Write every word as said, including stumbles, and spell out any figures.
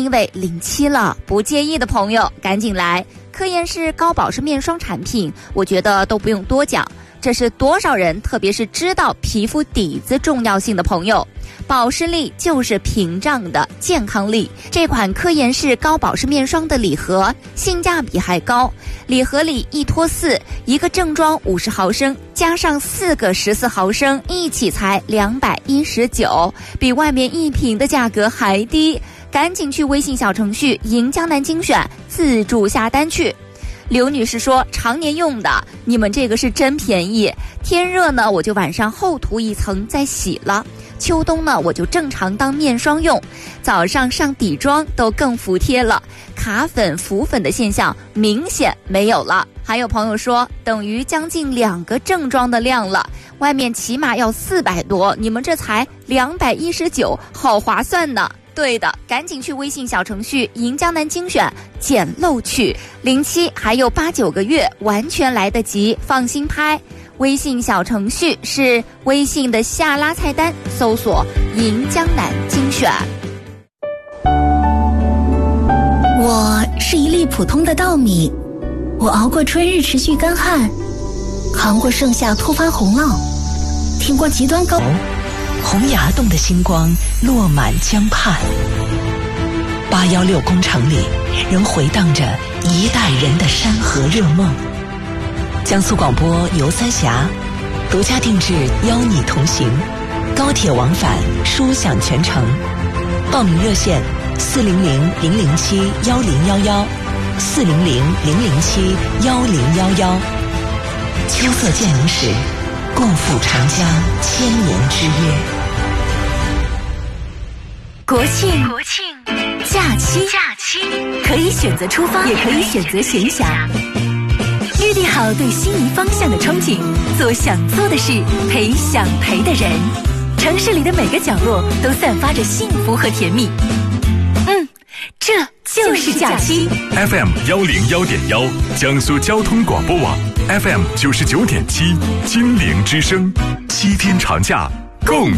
因为临期了，不介意的朋友赶紧来。科颜氏高保湿面霜产品，我觉得都不用多讲，这是多少人，特别是知道皮肤底子重要性的朋友。保湿力就是屏障的健康力。这款科颜氏高保湿面霜的礼盒性价比还高，礼盒里一拖四，一个正装五十毫升，加上四个十四毫升，一起才两百一十九，比外面一瓶的价格还低。赶紧去微信小程序赢江南精选自助下单去。刘女士说，常年用的，你们这个是真便宜。天热呢，我就晚上厚涂一层再洗了，秋冬呢我就正常当面霜用，早上上底妆都更服帖了，卡粉浮粉的现象明显没有了。还有朋友说，等于将近两个正装的量了，外面起码要四百多，你们这才两百一十九，好划算呢。对的，赶紧去微信小程序赢江南精选捡漏去，零七还有八九个月，完全来得及，放心拍。微信小程序是微信的下拉菜单，搜索赢江南精选。 我是一粒普通的稻米，我熬过春日持续干旱，扛过盛夏突发洪涝，挺过极端高洪崖洞的星光落满江畔，八一六工厂里仍回荡着一代人的山河热梦。江苏广播游三峡独家定制邀你同行，高铁往返舒享全程。报名热线四零零零零七幺零幺幺，四零零零零七幺零幺幺。秋色渐浓时，共赴长江千年之约。 国庆，国庆，假期，假期，可以选择出发，也可以选择闲暇。预定好对心仪方向的憧憬，做想做的事，陪想陪的人。城市里的每个角落都散发着幸福和甜蜜。嗯，这就是假期。 F M 幺零幺点幺，江苏交通广播网 F M 九十九点七，金陵之声，七天长假共